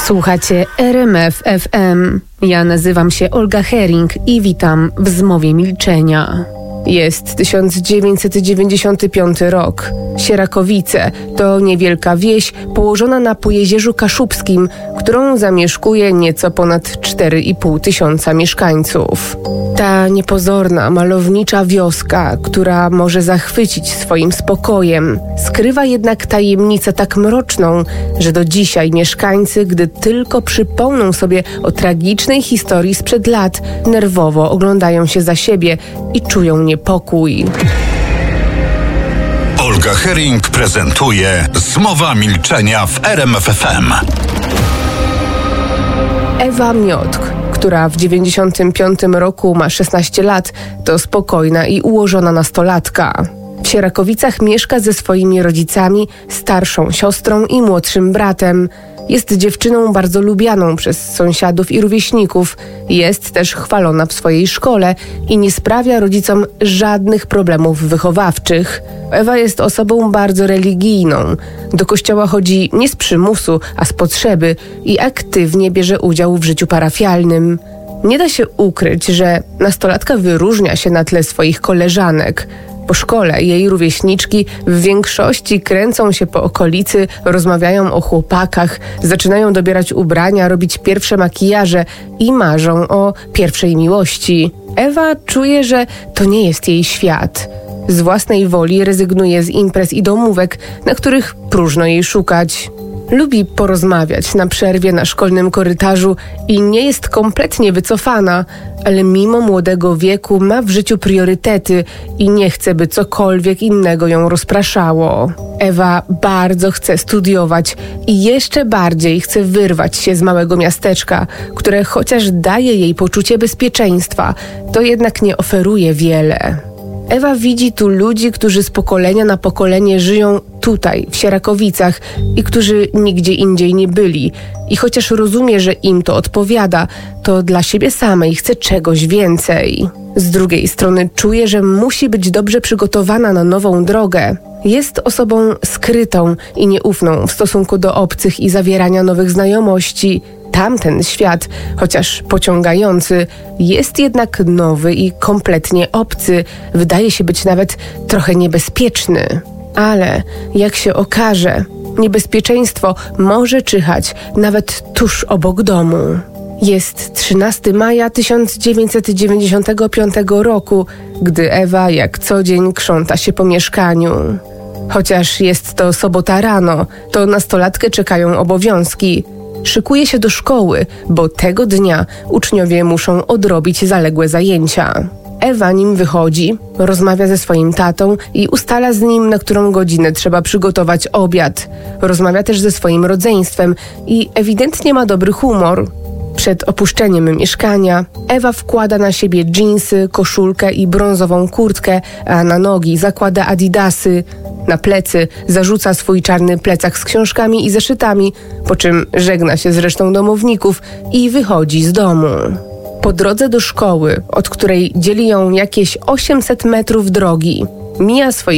Słuchacie RMF FM. Ja nazywam się Olga Hering i witam w Zmowie Milczenia. Jest 1995 rok. Sierakowice to niewielka wieś położona na Pojezierzu Kaszubskim, którą zamieszkuje nieco ponad 4,5 tysiąca mieszkańców. Ta niepozorna, malownicza wioska, która może zachwycić swoim spokojem, skrywa jednak tajemnicę tak mroczną, że do dzisiaj mieszkańcy, gdy tylko przypomną sobie o tragicznej historii sprzed lat, nerwowo oglądają się za siebie i czują niepokój. Olga Hering prezentuje Zmowa Milczenia w RMF FM. Ewa Miotk, która w 95 roku ma 16 lat, to spokojna i ułożona nastolatka. W Sierakowicach mieszka ze swoimi rodzicami, starszą siostrą i młodszym bratem. Jest dziewczyną bardzo lubianą przez sąsiadów i rówieśników. Jest też chwalona w swojej szkole i nie sprawia rodzicom żadnych problemów wychowawczych. Ewa jest osobą bardzo religijną. Do kościoła chodzi nie z przymusu, a z potrzeby i aktywnie bierze udział w życiu parafialnym. Nie da się ukryć, że nastolatka wyróżnia się na tle swoich koleżanek. Po szkole jej rówieśniczki w większości kręcą się po okolicy, rozmawiają o chłopakach, zaczynają dobierać ubrania, robić pierwsze makijaże i marzą o pierwszej miłości. Ewa czuje, że to nie jest jej świat. Z własnej woli rezygnuje z imprez i domówek, na których próżno jej szukać. Lubi porozmawiać na przerwie na szkolnym korytarzu i nie jest kompletnie wycofana, ale mimo młodego wieku ma w życiu priorytety i nie chce, by cokolwiek innego ją rozpraszało. Ewa bardzo chce studiować i jeszcze bardziej chce wyrwać się z małego miasteczka, które chociaż daje jej poczucie bezpieczeństwa, to jednak nie oferuje wiele. Ewa widzi tu ludzi, którzy z pokolenia na pokolenie żyją tutaj, w Sierakowicach i którzy nigdzie indziej nie byli. I chociaż rozumie, że im to odpowiada, to dla siebie samej chce czegoś więcej. Z drugiej strony czuje, że musi być dobrze przygotowana na nową drogę. Jest osobą skrytą i nieufną w stosunku do obcych i zawierania nowych znajomości. Tamten świat, chociaż pociągający, jest jednak nowy i kompletnie obcy. Wydaje się być nawet trochę niebezpieczny. Ale, jak się okaże, niebezpieczeństwo może czyhać nawet tuż obok domu. Jest 13 maja 1995 roku, gdy Ewa jak co dzień krząta się po mieszkaniu. Chociaż jest to sobota rano, to nastolatkę czekają obowiązki. Szykuje się do szkoły, bo tego dnia uczniowie muszą odrobić zaległe zajęcia. Ewa nim wychodzi, rozmawia ze swoim tatą i ustala z nim, na którą godzinę trzeba przygotować obiad. Rozmawia też ze swoim rodzeństwem i ewidentnie ma dobry humor. Przed opuszczeniem mieszkania Ewa wkłada na siebie dżinsy, koszulkę i brązową kurtkę, a na nogi zakłada adidasy. Na plecy zarzuca swój czarny plecak z książkami i zeszytami, po czym żegna się z resztą domowników i wychodzi z domu. Po drodze do szkoły, od której dzieli ją jakieś 800 metrów drogi, mija swoich